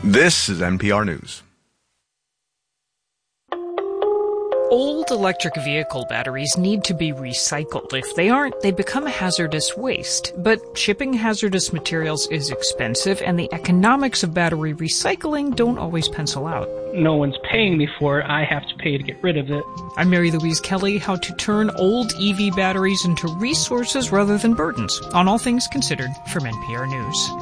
This is NPR News. Old electric vehicle batteries need to be recycled. If they aren't, they become hazardous waste. But shipping hazardous materials is expensive, and the economics of battery recycling don't always pencil out. No one's paying me for it. I have to pay to get rid of it. I'm Mary Louise Kelly. How to turn old EV batteries into resources rather than burdens on All Things Considered from NPR News.